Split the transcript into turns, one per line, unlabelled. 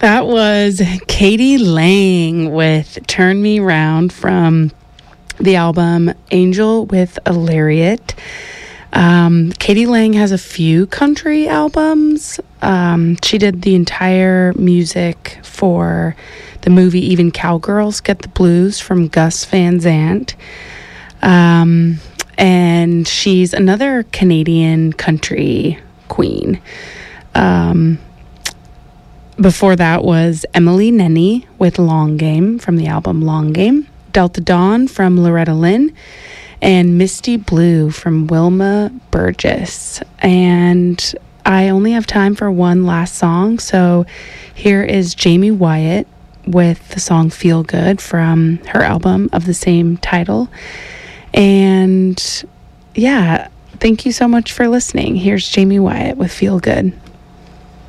That was Katie Lang with Turn Me Round from the album Angel with a Lariat. Katie Lang has a few country albums. She did the entire music for the movie Even Cowgirls Get the Blues from Gus Van Sant. And she's another Canadian country queen. Before that was Emily Nenny with Long Game from the album Long Game, Delta Dawn from Loretta Lynn, and Misty Blue from Wilma Burgess. And I only have time for one last song, so here is Jamie Wyatt with the song Feel Good from her album of the same title. And yeah, thank you so much for listening. Here's Jamie Wyatt with Feel Good.